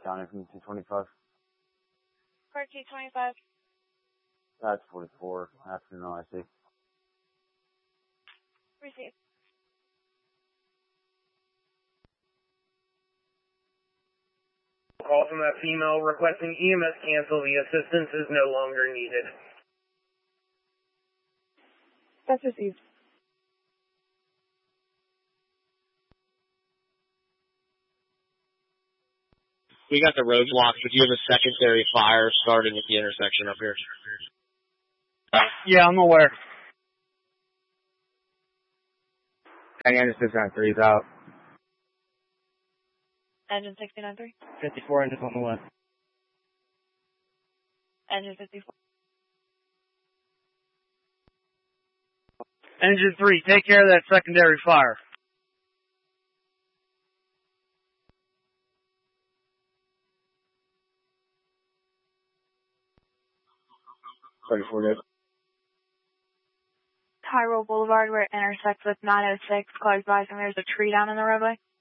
County from 225. Park 225. That's 44. Afternoon OIC. Receive. Call from that female requesting EMS cancel. The assistance is no longer needed. That's received. We got the road blocked, but you have a secondary fire starting at the intersection up here. Yeah, I'm aware. Engine 693 is out. Engine 693. 54 engines on the way. Engine 54. Engine 3, take care of that secondary fire. Tyrell Boulevard where it intersects with 906. Cars by and there's a tree down in the roadway.